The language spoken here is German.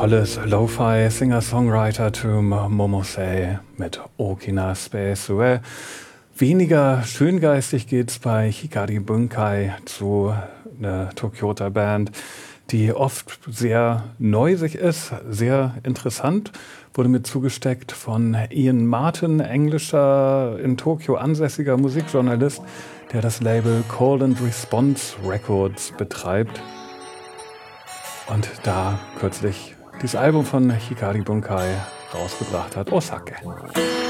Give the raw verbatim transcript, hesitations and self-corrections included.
tolles Lo-Fi Singer-Songwriter-Tum Momosei mit Okina Space Sue. Weniger schöngeistig geht's bei Hikari Bunkai zu einer Tokyota Band, die oft sehr neusig ist, sehr interessant. Wurde mir zugesteckt von Ian Martin, englischer, in Tokio ansässiger Musikjournalist, der das Label Call and Response Records betreibt. Und da kürzlich dieses Album von Hikari Bunkai rausgebracht hat, Osake.